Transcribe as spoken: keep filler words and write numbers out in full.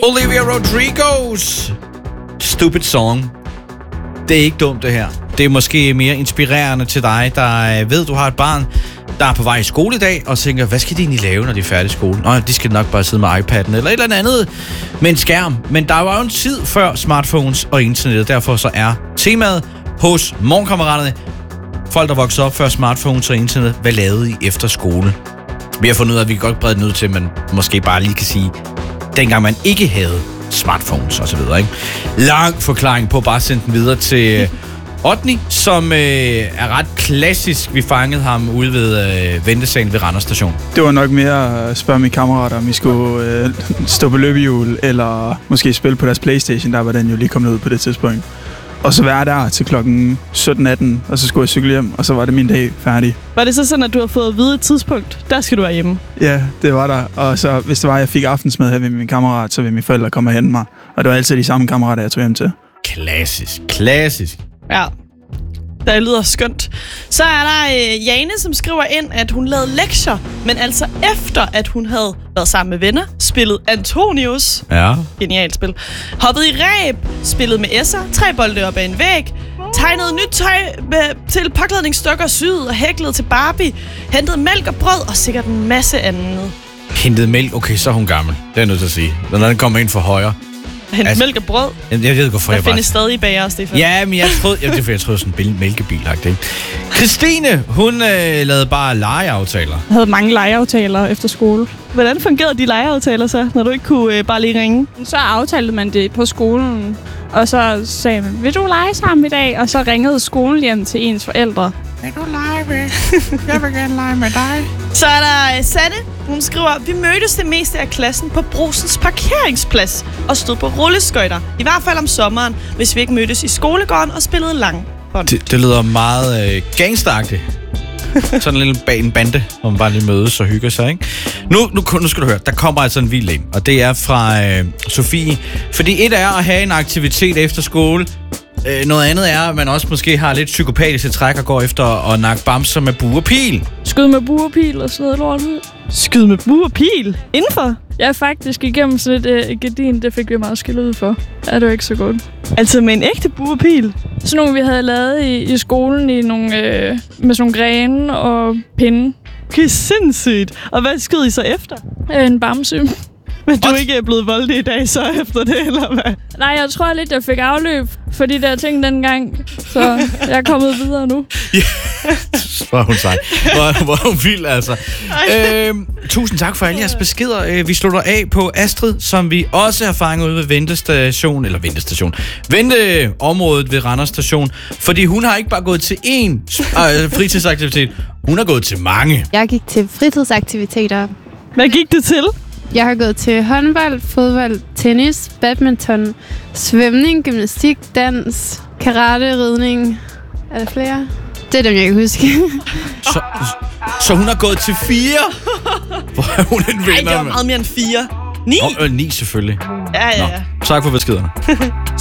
Olivia Rodrigo's Stupid Song. Det er ikke dumt, det her. Det er måske mere inspirerende til dig, der ved, du har et barn, der er på vej i skole i dag, og tænker, hvad skal de egentlig lave, når de er færdige i skole? Nå, de skal nok bare sidde med iPad'en eller et eller andet med en skærm. Men der var jo en tid før smartphones og internettet, derfor så er temaet hos Morgenkammeraterne, folk, der voksede op før smartphones og internet, hvad lavede I efter skole? Vi har fundet ud af, at vi kan godt brede den ud til, at man måske bare lige kan sige, dengang man ikke havde smartphones og så videre, ikke? Lang forklaring på, bare sende den videre til Otni, som øh, er ret klassisk. Vi fangede ham ude ved øh, ventesalen ved Randers Station. Det var nok mere at spørge mine kammerater, om vi skulle øh, stå på løbehjul, eller måske spille på deres PlayStation, der var den jo lige kommet ud på det tidspunkt. Og så være der til klokken sytten atten, og så skulle jeg cykle hjem, og så var det min dag færdig. Var det så sådan, at du har fået at vide et tidspunkt, der skal du være hjemme? Ja, det var der. Og så hvis det var, at jeg fik aftensmad her ved min kammerat, så ville mine forældre komme og hente mig. Og det var altid de samme kammerater, jeg tog hjem til. Klassisk, klassisk. Ja, det lyder skønt. Så er der øh, Jane, som skriver ind, at hun lavede lektier, men altså efter, at hun havde været sammen med venner, spillet Antonius. Ja. Genialt spil. Hoppet i ræb, spillet med S'er, tre bolde op ad en væg, tegnede nyt tøj med, til påklædningsstykker, syet og hæklet til Barbie, hentede mælk og brød og sikkert en masse andet. Hentede mælk? Okay, så er hun gammel. Det er jeg nødt til at sige. Når den kommer ind for højre. Hente altså, mælk og brød? Jeg, jeg ved hvorfor der jeg bare... findes stadig bager, Stefan. Ja, men jeg troede... Jeg, det er jeg troede sådan en mælkebil-agtigt, ikke? Christine, hun øh, lavede bare legeaftaler. Jeg havde mange legeaftaler efter skole. Hvordan fungerede de legeaftaler så, når du ikke kunne øh, bare lige ringe? Så aftalte man det på skolen, og så sagde man, vil du lege sammen i dag? Og så ringede skolen hjem til ens forældre. Vil du lege med? Jeg vil gerne lege med dig. Så er der uh, Sanne. Hun skriver, vi mødtes det meste af klassen på Brusens parkeringsplads og stod på rulleskøjter. I hvert fald om sommeren, hvis vi ikke mødtes i skolegården og spillede langhånd. Det, det lyder meget øh, gangsteragtigt. Sådan en lille bag en bande, hvor man bare lige mødes og hygger sig, ikke? Nu, nu, nu skal du høre, der kommer altså en vild ind, og det er fra øh, Sofie. Fordi et er at have en aktivitet efter skole. Øh, noget andet er, at man også måske har lidt psykopatiske træk og går efter at nakke bamser med bue og pil. Skyd med bue og pil og sådan noget lort ud. Skyd med bue og pil? Indenfor? Ja, faktisk igennem sådan et uh, gardin, det fik vi meget skilt ud for. Ja, det var ikke så godt. Altså med en ægte bue og pil? Sådan nogle, vi havde lavet i, i skolen i nogle, øh, med sådan nogle grene og pinde. Det er sindssygt. Og hvad skød I så efter? Øh, en bamse. Men du er ikke blevet voldig i dag så efter det, eller hvad? Nej, jeg tror lidt, jeg fik afløb for de der ting dengang. Så jeg er kommet videre nu. Ja, hvor hun sej. Hvor, hvor hun vild, altså. Øhm, tusind tak for alle jeres beskeder. Vi slutter af på Astrid, som vi også har fanget ude ved ventestation, eller ventestation, venteområdet ved Randers Station. Fordi hun har ikke bare gået til én øh, fritidsaktivitet, hun har gået til mange. Jeg gik til fritidsaktiviteter. Hvad gik det til? Jeg har gået til håndbold, fodbold, tennis, badminton, svømning, gymnastik, dans, karate, ridning. Er der flere? Det er dem, jeg kan huske. så, så hun har gået til fire? Hvor er hun en vinder? Nej, det var meget mere end fire. Ni? Nå, øh, ni selvfølgelig. Ja, ja, ja. Nå, tak for beskederne.